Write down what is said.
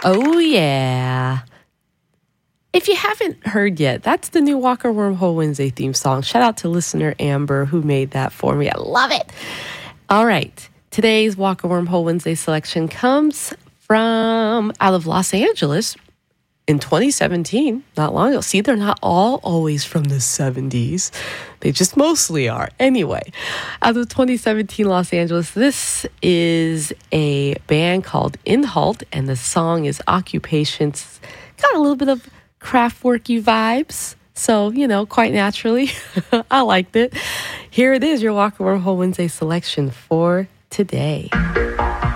Oh, yeah. If you haven't heard yet, that's the new Walker Wormhole Wednesday theme song. Shout out to listener Amber who made that for me. I love it. All right. Today's Walker Wormhole Wednesday selection comes from out of Los Angeles in 2017, not long ago. See, they're not all always from the 70s. They just mostly are. Anyway, out of 2017 Los Angeles, this is a band called Inhalt, and the song is Occupations. Got a little bit of Kraftwerky vibes. So, quite naturally, I liked it. Here it is, your Walker Wormhole Wednesday selection for today.